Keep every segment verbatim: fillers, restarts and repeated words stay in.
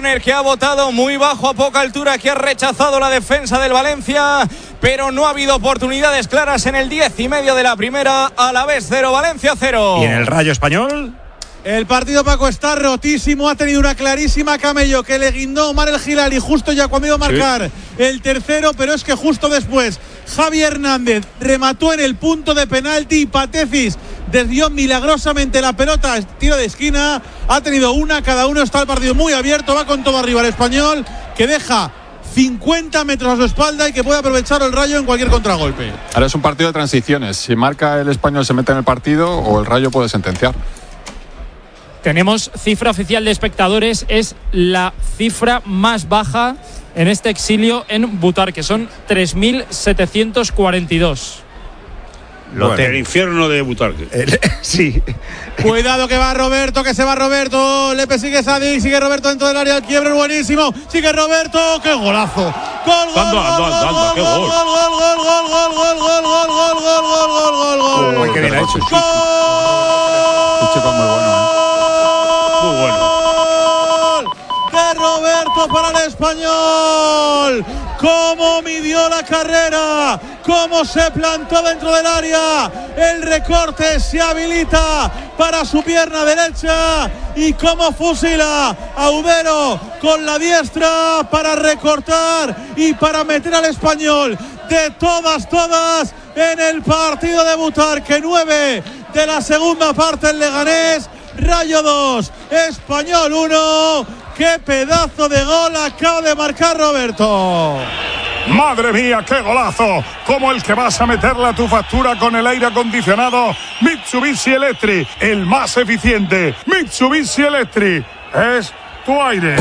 córner que ha botado muy bajo a poca altura, que ha rechazado la defensa del Valencia, pero no ha habido oportunidades claras en el diez y medio de la primera. Alavés cero, Valencia cero. ¿Y en el Rayo Español? El partido, Paco, está rotísimo. Ha tenido una clarísima Camello que le guindó Omar El Hilali justo ya cuando iba a marcar sí. el tercero, pero es que justo después Javi Hernández remató en el punto de penalti y Patecis desvió milagrosamente la pelota, tiro de esquina. Ha tenido una, cada uno. Está el partido muy abierto, va con todo arriba el Español, que deja cincuenta metros a su espalda y que puede aprovechar el Rayo en cualquier contragolpe. Ahora es un partido de transiciones. Si marca el Español, se mete en el partido, o el Rayo puede sentenciar. Tenemos cifra oficial de espectadores, es la cifra más baja en este exilio en Butarque, son tres mil setecientos cuarenta y dos. Lo bueno, el infierno de Butarque. El, sí. Cuidado que va Roberto, que se va Roberto. Le persigue Sadik, sigue Roberto dentro del área. El quiebre es buenísimo. Sigue Roberto. ¡Qué golazo! ¡Gol, gol, ando, ando, ando, ando, qué gol! ¡Gol, gol, gol, gol, gol, gol, gol, gol, gol, gol, gol, gol, gol! ¡Qué bien ha hecho! ¡Gol! Muy bueno, ¿eh? Muy bueno. De Roberto para el Español. Cómo midió la carrera, cómo se plantó dentro del área, el recorte se habilita para su pierna derecha y cómo fusila a Udero con la diestra para recortar y para meter al Español de todas, todas en el partido de Butarque. Nueve de la segunda parte en Leganés, Rayo dos, Español uno. ¡Qué pedazo de gol acaba de marcar Roberto! ¡Madre mía, qué golazo! Como el que vas a meterle a tu factura con el aire acondicionado Mitsubishi Electric, el más eficiente. Mitsubishi Electric es tu aire.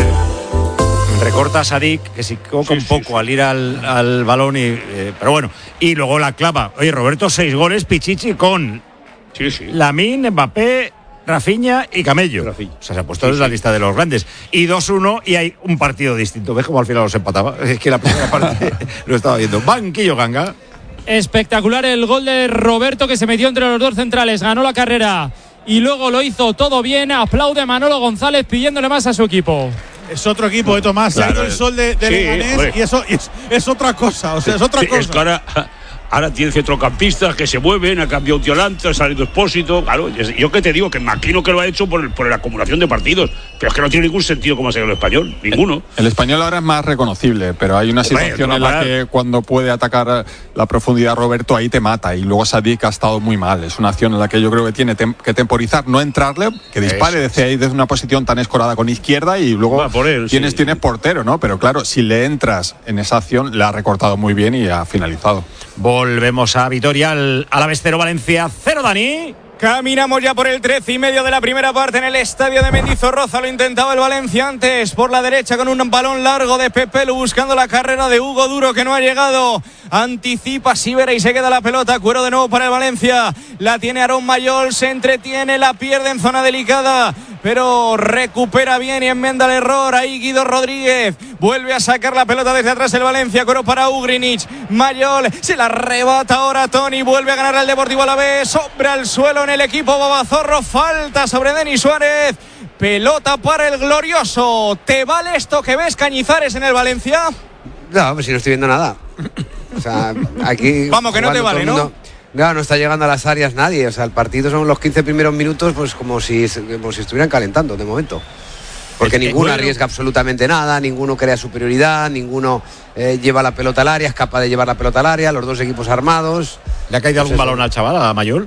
Recorta a Sadik, que se equivoca sí, un poco sí, sí. al ir al, al balón, y, eh, pero bueno, y luego la clava. Oye, Roberto, seis goles, Pichichi con sí, sí. Lamine, Mbappé, Rafinha y Camello. Rafinha. O sea, se ha puesto sí, en la sí. lista de los grandes. Y dos uno y hay un partido distinto. ¿Ves cómo al final los empataba? Es que la primera parte lo estaba viendo. Banquillo Ganga. Espectacular el gol de Roberto, que se metió entre los dos centrales. Ganó la carrera y luego lo hizo todo bien. Aplaude Manolo González pidiéndole más a su equipo. Es otro equipo, de Tomás. Claro. Se ha ido el sol de, de sí, Leganés y eso es, es otra cosa. O sea, es otra sí, cosa. Es que ahora, ahora tiene centrocampistas que se mueven, ha cambiado Tiolante, ha salido Expósito. Claro, yo que te digo, que imagino que lo ha hecho por, por la acumulación de partidos, pero es que no tiene ningún sentido cómo ha salido el Español, ninguno. El, el Español ahora es más reconocible, pero hay una situación en la que cuando puede atacar la profundidad Roberto, ahí te mata, y luego Sadik ha estado muy mal. Es una acción en la que yo creo que tiene tem- que temporizar, no entrarle, que dispare desde ahí, desde una posición tan escorada con izquierda, y luego por él, tienes, sí. tienes portero, ¿no? Pero claro, si le entras en esa acción, le ha recortado muy bien y ha finalizado. Volvemos a Vitoria, al Alavés cero, Valencia cero, Dani. Caminamos ya por el trece y medio de la primera parte en el estadio de Mendizorroza. Lo intentaba el Valencia antes por la derecha con un balón largo de Pepelu buscando la carrera de Hugo Duro, que no ha llegado. Anticipa Sivera y se queda la pelota. Cuero de nuevo para el Valencia. La tiene Aarón Mayol, se entretiene, la pierde en zona delicada, pero recupera bien y enmienda el error. Ahí Guido Rodríguez vuelve a sacar la pelota desde atrás el Valencia. Cuero para Ugrinic. Mayol se la arrebata ahora Toni. Vuelve a ganar al Deportivo Alavés. Sobre al suelo en el equipo Babazorro. Falta sobre Denis Suárez. Pelota para el glorioso. ¿Te vale esto que ves, Cañizares, en el Valencia? No, pues si no estoy viendo nada. O sea, aquí... Vamos, que no te vale, ¿no? No, no está llegando a las áreas nadie. O sea, el partido son los quince primeros minutos, pues como si, como si estuvieran calentando de momento. Porque ninguno arriesga absolutamente nada, ninguno crea superioridad, ninguno eh, lleva la pelota al área, es capaz de llevar la pelota al área, los dos equipos armados. ¿Le ha caído algún balón al chaval, a Mayol?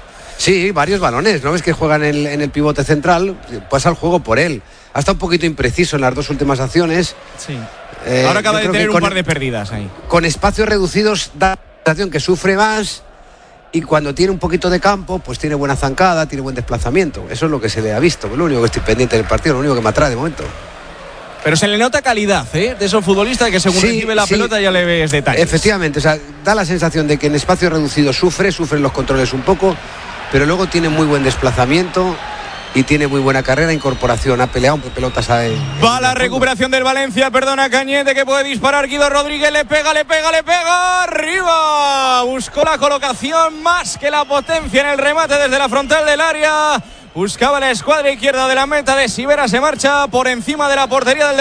Sí, varios balones. ¿No ves que juega en el, en el pivote central? Pasa el juego por él. Ha estado un poquito impreciso en las dos últimas acciones. Sí. Eh, Ahora acaba de tener un con, par de pérdidas ahí. Con espacios reducidos da la sensación que sufre más, y cuando tiene un poquito de campo, pues tiene buena zancada, tiene buen desplazamiento. Eso es lo que se le ha visto. Lo único que estoy pendiente del partido, lo único que me atrae de momento. Pero se le nota calidad, ¿eh? De esos futbolistas que según sí, recibe la sí. pelota ya le ves detalles. Efectivamente, o sea, da la sensación de que en espacio reducido sufre, sufren los controles un poco, pero luego tiene muy buen desplazamiento y tiene muy buena carrera, incorporación, ha peleado por pelotas a él. Va la recuperación del Valencia, perdona Cañete, que puede disparar Guido Rodríguez, le pega, le pega, le pega, arriba, buscó la colocación más que la potencia en el remate desde la frontal del área, buscaba la escuadra izquierda de la meta de Sivera, se marcha por encima de la portería del